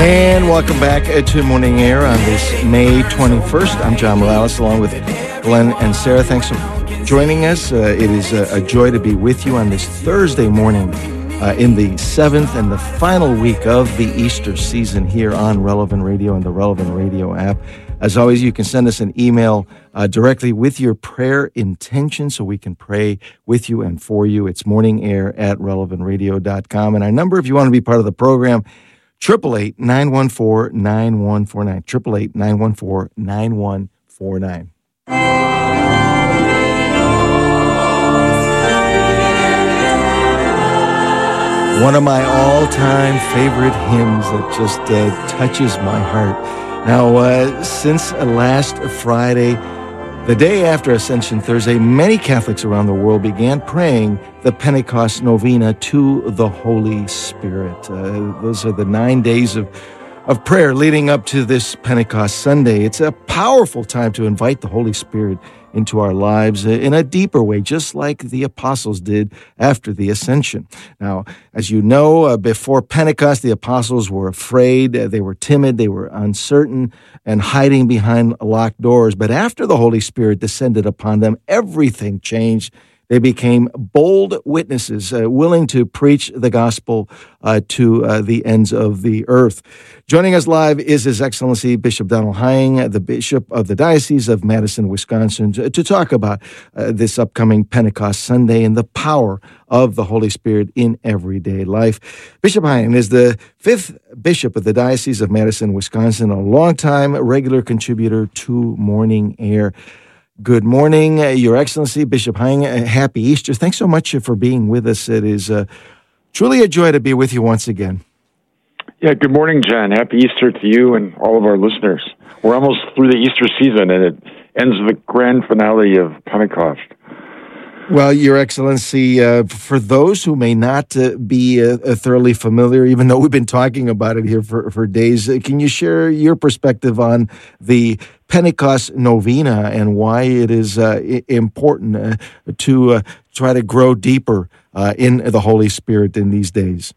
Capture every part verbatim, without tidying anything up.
And welcome back to Morning Air on this May twenty-first. I'm John Morales along with Glenn and Sarah. Thanks for joining us. Uh, it is a, a joy to be with you on this Thursday morning uh, in the seventh and the final week of the Easter season here on Relevant Radio and the Relevant Radio app. As always, you can send us an email uh, directly with your prayer intention so we can pray with you and for you. It's morningair at relevant radio dot com. And our number, if you want to be part of the program, eight eight eight, nine one four, nine one four nine. eight eight eight, nine one four, nine one four nine. One of my all-time favorite hymns that just uh, touches my heart. Now, uh, since last Friday, the day after Ascension Thursday, many Catholics around the world began praying the Pentecost Novena to the Holy Spirit. Uh, those are the nine days of, of prayer leading up to this Pentecost Sunday. It's a powerful time to invite the Holy Spirit into our lives in a deeper way, just like the apostles did after the Ascension. Now, as you know, uh, before Pentecost, the apostles were afraid, uh, they were timid, they were uncertain, and hiding behind locked doors. But after the Holy Spirit descended upon them, everything changed. They became bold witnesses, uh, willing to preach the gospel uh, to uh, the ends of the earth. Joining us live is His Excellency Bishop Donald Hying, the Bishop of the Diocese of Madison, Wisconsin, to, to talk about uh, this upcoming Pentecost Sunday and the power of the Holy Spirit in everyday life. Bishop Hying is the fifth Bishop of the Diocese of Madison, Wisconsin, a longtime regular contributor to Morning Air. Good morning, uh, Your Excellency, Bishop Hying. Uh, happy Easter. Thanks so much for being with us. It is uh, truly a joy to be with you once again. Yeah, good morning, John. Happy Easter to you and all of our listeners. We're almost through the Easter season, and it ends the grand finale of Pentecost. Well, Your Excellency, uh, for those who may not uh, be uh, thoroughly familiar, even though we've been talking about it here for, for days, uh, can you share your perspective on the Pentecost Novena and why it is uh, I- important uh, to uh, try to grow deeper uh, in the Holy Spirit in these days?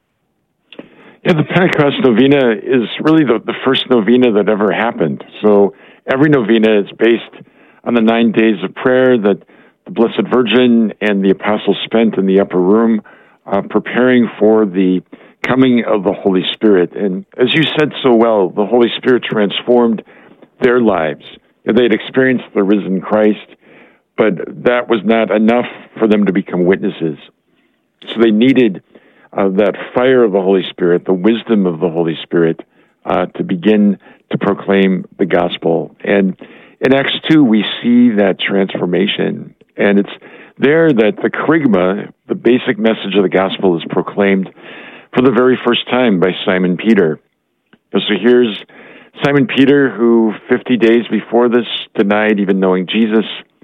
Yeah, the Pentecost Novena is really the, the first novena that ever happened. So every novena is based on the nine days of prayer that the Blessed Virgin and the apostles spent in the upper room uh, preparing for the coming of the Holy Spirit. And as you said so well, the Holy Spirit transformed their lives. They had experienced the risen Christ, but that was not enough for them to become witnesses. So they needed uh, that fire of the Holy Spirit, the wisdom of the Holy Spirit, uh, to begin to proclaim the gospel. And in Acts two, we see that transformation. And it's there that the kerygma, the basic message of the gospel, is proclaimed for the very first time by Simon Peter. And so here's Simon Peter, who fifty days before this denied even knowing Jesus.